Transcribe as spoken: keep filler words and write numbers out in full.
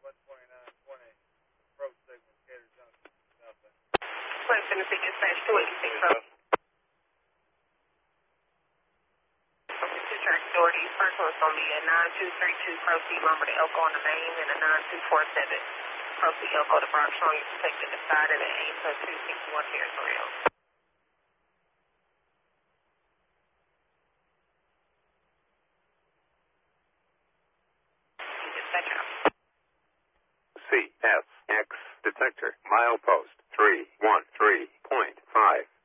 West Tennessee Dispatch two eighty-six. Okay, two track authority. First one's going to be a nine two three two proceed lumber to Elko on the main and a nine two four seven proceed Elko to Bronx showing you protected the side and an eight plus two sixty-one territorial. C S X detector milepost three one three point five.